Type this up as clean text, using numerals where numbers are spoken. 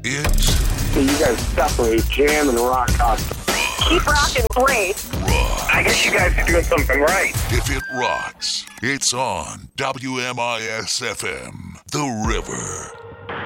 So you guys separate jam and rock constantly. Keep rocking, great. Rock. I guess you guys are doing something right. If it rocks, it's on WMIS-FM, The River.